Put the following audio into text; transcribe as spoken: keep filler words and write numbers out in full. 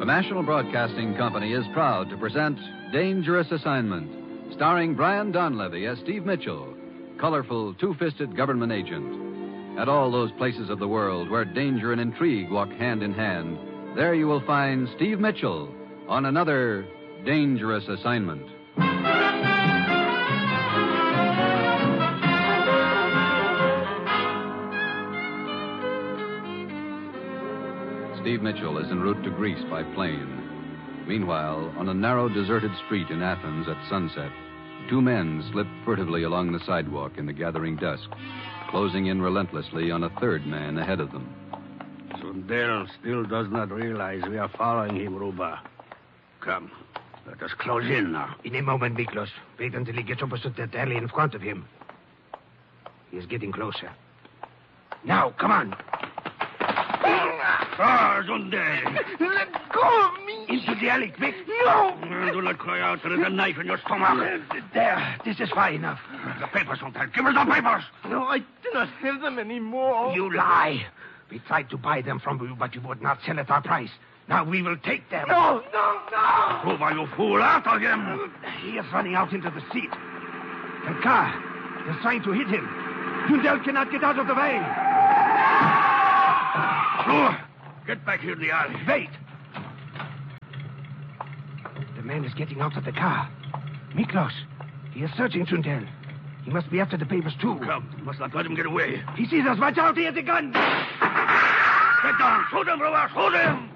The National Broadcasting Company is proud to present Dangerous Assignment, starring Brian Donlevy as Steve Mitchell, colorful, two-fisted government agent. At all those places of the world where danger and intrigue walk hand in hand, there you will find Steve Mitchell on another Dangerous Assignment. Steve Mitchell is en route to Greece by plane. Meanwhile, on a narrow, deserted street in Athens at sunset, two men slip furtively along the sidewalk in the gathering dusk, closing in relentlessly on a third man ahead of them. Sundell still does not realize we are following him, Ruba. Come, let us close in now. In a moment, Miklos. Wait until he gets opposite that alley in front of him. He is getting closer. Now, come on. Ah, Sundell! Let go of me! Into the alley, quick! No! Do not cry out. There is a knife in your stomach. There. This is far enough. The papers, Sundell. Give us the papers! No, I do not have them anymore. You lie. We tried to buy them from you, but you would not sell at our price. Now we will take them. No, no, no! Ruba, you fool. After him! He is running out into the street. The car is trying to hit him. Sundell cannot get out of the way. Sure. Get back here in the alley. Wait. The man is getting out of the car. Miklos, he is searching Sundell. He must be after the papers, too. Come, you must not let him get away. He sees us. Watch out, he has a gun. Get down. Shoot him, Ruba. Shoot him.